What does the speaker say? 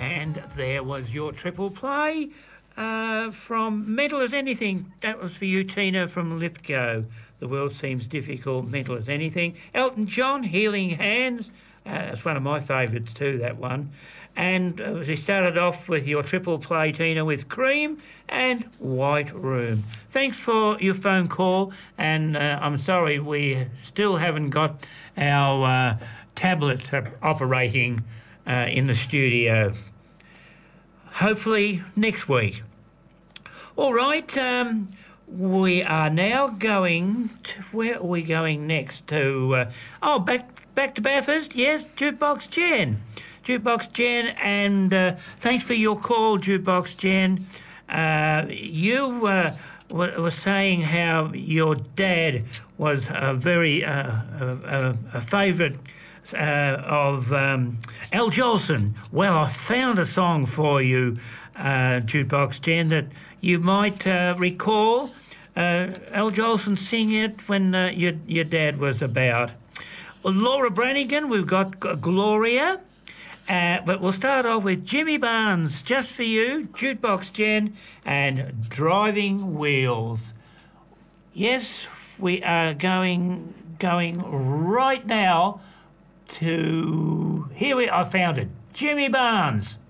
And there was your triple play from Mental as Anything. That was for you, Tina, from Lithgow. The world seems difficult, mental as anything. Elton John, Healing Hands. It's one of my favourites too, that one. And we started off with your triple play, Tina, with Cream and White Room. Thanks for your phone call, and I'm sorry we still haven't got our tablet operating in the studio. Hopefully next week. All right, we are now going to... Where are we going next? To... back to Bathurst, yes, Jukebox Jen. Jukebox Jen, and thanks for your call, Jukebox Jen. You were saying how your dad was a very a favourite of Al Jolson. Well, I found a song for you, Jukebox Jen, that you might recall. Al Jolson sing it when your dad was about. Laura Branigan, we've got Gloria, but we'll start off with Jimmy Barnes, just for you, Jukebox Jen, and Driving Wheels. Yes, we are going right now to... I found it, Jimmy Barnes.